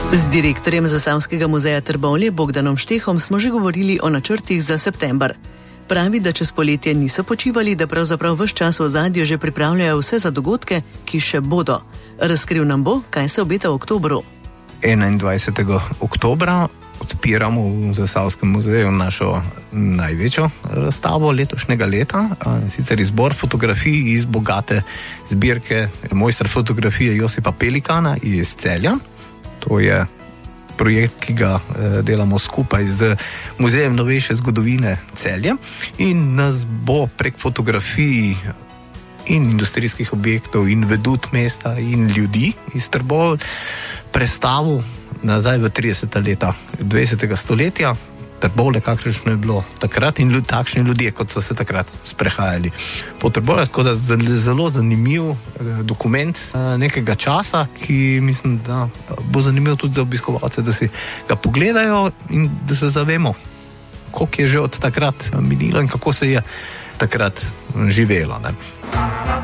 Z direktorjem Zasavskega muzeja Trbovlje Bogdanom Štehom smo že govorili o načrtih za september. Pravi, da čez poletje niso počivali, da pravzaprav ves čas v ozadju že pripravljajo vse za dogodke, ki še bodo. Razkril nam bo, kaj se obeta v oktobru. 21. oktobra odpiramo v Zasavskem muzeju našo največjo razstavo letošnjega leta, sicer izbor fotografij iz bogate zbirke mojstra fotografije Josipa Pelikana iz Celja. To je projekt, ki ga delamo skupaj z Muzejem novejše zgodovine Celje in nas bo prek fotografij in industrijskih objektov in vedut mesta in ljudi iz Trbovlj prestavil nazaj v 30. leta 20. stoletja, Trbovlje, kakršno je bilo takrat in takšni ljudje, kot so se takrat sprehajali po Trbovlju, tako da zelo zanimiv dokument nekega časa, ki mislim, da bo zanimiv tudi za obiskovalce, da si ga pogledajo in da se zavemo, koliko je že od takrat minilo in kako se je takrat živelo, ne.